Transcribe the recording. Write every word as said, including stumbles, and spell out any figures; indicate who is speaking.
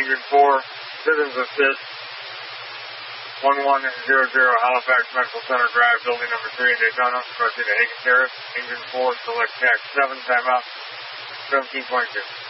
Speaker 1: Engine four, Citizens Assist, one one zero zero Halifax Medical Center Drive, building number three in Daytona, crossing to Hagen Terrace. Engine four, select tax seven, timeout, seventeen point two.